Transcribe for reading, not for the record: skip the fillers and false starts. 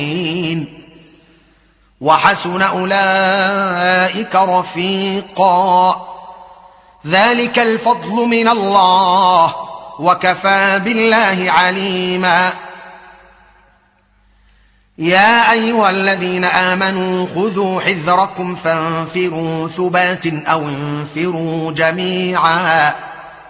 وحسن أولئك رفيقا ذلك الفضل من الله وكفى بالله عليما يا أيها الذين آمنوا خذوا حذركم فانفروا ثبات أو انفروا جميعا